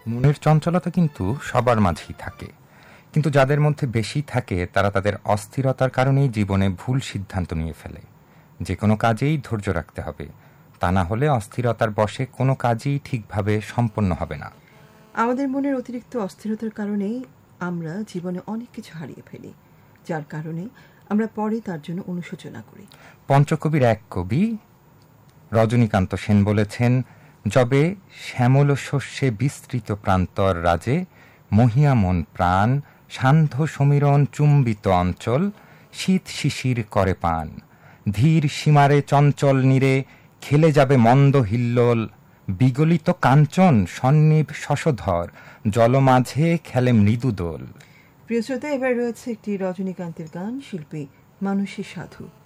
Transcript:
মনের চঞ্চলতা কিন্তু সবার মাঝেই থাকে, কিন্তু যাদের মধ্যে বেশি থাকে তারা তাদের অস্থিরতার কারণেই জীবনে ভুল সিদ্ধান্ত নিয়ে ফেলে। যে কোনো কাজেই ধৈর্য রাখতে হবে, তা না হলে অস্থিরতার বশে কোনো কাজই ঠিকভাবে সম্পন্ন হবে না। আমাদের মনের অতিরিক্ত অস্থিরতার কারণেই আমরা জীবনে অনেক কিছু হারিয়ে ফেলি, যার কারণে আমরা পরে তার জন্য অনুশোচনা করি। পঞ্চকবির এক কবি রজনীকান্ত সেন বলেছেন, যবে শ্যামল শস্যে বিস্তৃত প্রান্তর রাজে, মহিয়া মন প্রাণ সান্ধ্য সমীরণ চুম্বিত অঞ্চল, শীত শিশির করে পান, ধীর সীমারে চঞ্চল নীরে খেলে যাবে মন্দ হিল্লোল, বিগলিত কাঞ্চন সন্নিভ শশধর, জলমাঝে খেলে মৃদুদোল। প্রিয় শ্রোতা, এবার রয়েছে একটি রজনীকান্তের গান, শিল্পী মানসী সাধু।